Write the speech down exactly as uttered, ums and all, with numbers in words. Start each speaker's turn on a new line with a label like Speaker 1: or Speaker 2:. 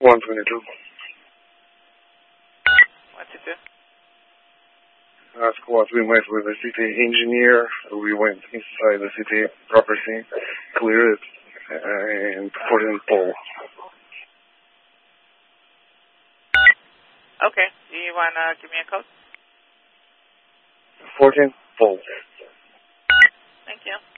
Speaker 1: one twenty-two.
Speaker 2: one two two.
Speaker 1: Uh, squad, we met with the city engineer. We went inside the city property, cleared it, and put in pole.
Speaker 2: Okay. Do you want to give me a code?
Speaker 1: fourteen, pole.
Speaker 2: Thank you.